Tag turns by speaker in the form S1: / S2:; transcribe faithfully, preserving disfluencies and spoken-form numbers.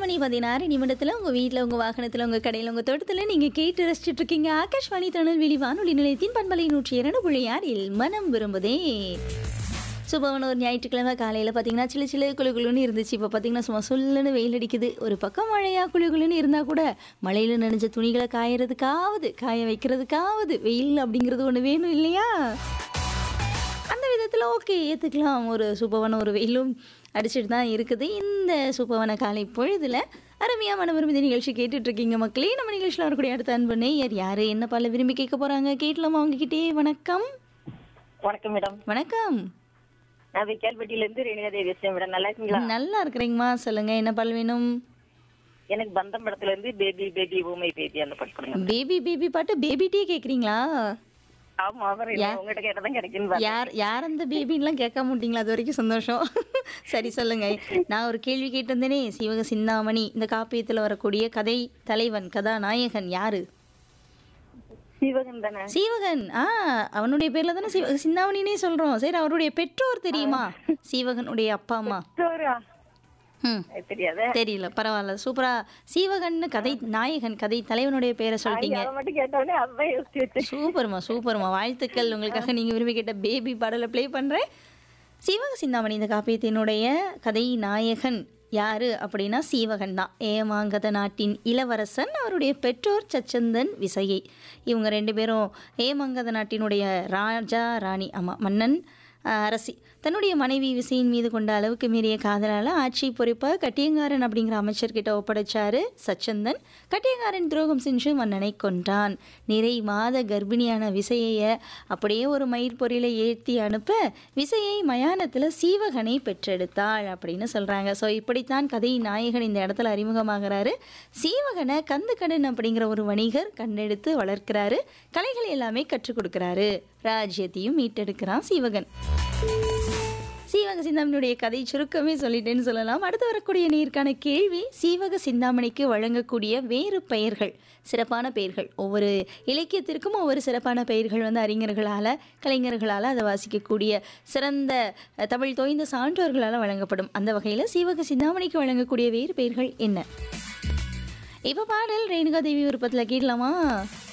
S1: மணி பதினாறு நிமிடத்தில் உங்கள் வீட்டில், உங்கள் வாகனத்தில், உங்கள் கடையில், உங்கள் தோட்டத்தில் நீங்கள் கேட்டு ரசிச்சுட்டு இருக்கீங்க. ஆகாஷ்வாணி திருநெல்வேலி வானொலி நிலையத்தின் பண்பலை நூற்றி இரண்டு புள்ளி ஆறில் மனம் விரும்புதே. சுபமான ஒரு ஞாயிற்றுக்கிழமை காலையில் பார்த்தீங்கன்னா சிலு சிலு குழு குழுன்னு இருந்துச்சு. இப்போ பார்த்தீங்கன்னா சும்மா சொல்லுன்னு வெயில் அடிக்குது. ஒரு பக்கம் மழையாக குழு குழுன்னு இருந்தால் கூட மழையில் நனைஞ்ச துணிகளை காயறதுக்காவது காய வைக்கிறதுக்காவது வெயில் அப்படிங்கிறது ஒன்று வேணும் இல்லையா? அந்த விதத்தில் ஓகே, ஏற்றுக்கலாம். ஒரு சூப்பரான ஒரு வெயிலும் அடிச்சுட்டு தான் இருக்குது. இந்த சூப்பரான காலை பொழுதில் அருமையாக மன விரும்பி நிகழ்ச்சி கேட்டுட்ருக்கீங்க மக்களே. நம்ம நிகழ்ச்சியில் வரக்கூடிய அடுத்த அன்பு நேயர் யார், என்ன பால விரும்பி கேட்க போகிறாங்க கேட்கலாமா அவங்ககிட்டே? வணக்கம்.
S2: வணக்கம் மேடம்.
S1: வணக்கம்.
S2: நான் கேள்விப்பட்டியிலேருந்து ரேணுகா தேவி பேசுறேன் மேடம். நல்லா இருக்கீங்களா?
S1: நல்லா இருக்கிறீங்கம்மா. சொல்லுங்கள், என்ன பால் வேணும்?
S2: எனக்கு பந்தம் படத்துல இருந்து பேபி பேபி ஊமை பேபி அந்த பாட்டு கொடுங்க.
S1: பேபி பேபி பாட்டு பேபி டீ கேட்குறீங்களா?
S2: ஆமா, அவர் உங்ககிட்ட கேட்டதான் கிடைக்கும்.
S1: யார் யார் அந்த பேபின்லாம் கேட்காம விட்டீங்களா? அது வரைக்கும் சந்தோஷம். சரி சொல்லுங்க. நான் ஒரு கேள்வி கேட்டிருந்தேனே, சிவக சிந்தாமணி இந்த காப்பியத்தில் வரக்கூடிய கதை தலைவன் கதாநாயகன் யாரு?
S2: சிவகன் தானே?
S1: சீவகன். ஆ, அவனுடைய பேர்ல தானே சிவ சிந்தாமணினே சொல்றோம். சரி, அவருடைய பெற்றோர் தெரியுமா? சீவகனுடைய அப்பா அம்மா. ம், தெரியல, பரவாயில்ல, சூப்பரா. சீவகன்னு கதை நாயகன் கதை தலைவனுடைய பேரை சொல்லிட்டீங்க. சூப்பர்மா சூப்பர்மா, வாழ்த்துக்கள். உங்களுக்காக நீங்க விரும்பி கேட்ட பேபி பாடலை ப்ளே பண்றேன். சிவக சிந்தாமணி இந்த காப்பியத்தினுடைய கதை நாயகன் யாரு அப்படின்னா சீவகன் தான். ஏமாங்கத நாட்டின் இளவரசன். அவருடைய பெற்றோர் சச்சந்தன் விசயை. இவங்க ரெண்டு பேரும் ஏமாங்கத நாட்டினுடைய ராஜா ராணி, ஆமாம், மன்னன் அரசி தன்னுடைய மனைவி விசையின் மீது கொண்ட அளவுக்கு மீறிய காதலால் ஆட்சி பொறுப்பை கட்டியங்காரன் அப்படிங்கிற அமைச்சர்கிட்ட ஒப்படைச்சாரு சச்சந்தன். கட்டியங்காரன் துரோகம் செஞ்சு மன்னனை கொன்றான். நிறை மாத கர்ப்பிணியான விசையை அப்படியே ஒரு மயிர் பொறியில ஏற்றி அனுப்ப விசையை மயானத்தில் சீவகனை பெற்றெடுத்தாள் அப்படின்னு சொல்கிறாங்க. ஸோ இப்படித்தான் கதை நாயகன் இந்த இடத்துல அறிமுகமாகிறாரு. சீவகனை கந்துக்கடன் அப்படிங்கிற ஒரு வணிகர் கண்டெடுத்து வளர்க்கிறாரு. கலைகள் எல்லாமே கற்றுக் கொடுக்குறாரு. ராஜ்யத்தையும் மீட்டெடுக்கிறான் சீவகன். சீவக சிந்தாமணியுடைய கதை சுருக்கமே சொல்லிட்டேன்னு சொல்லலாம். அடுத்து வரக்கூடிய நீருக்கான கேள்வி, சீவக சிந்தாமணிக்கு வழங்கக்கூடிய வேறு பெயர்கள், சிறப்பான பெயர்கள். ஒவ்வொரு இலக்கியத்திற்கும் ஒவ்வொரு சிறப்பான பெயர்கள் வந்து அறிஞர்களால், கலைஞர்களால், அதை வாசிக்கக்கூடிய சிறந்த தமிழ் தோய்ந்த சான்றோர்களால் வழங்கப்படும். அந்த வகையில் சீவக சிந்தாமணிக்கு வழங்கக்கூடிய வேறு பெயர்கள் என்ன? இப்போ பாடல் ரேணுகா தேவி விருப்பத்தில் கேட்கலாமா?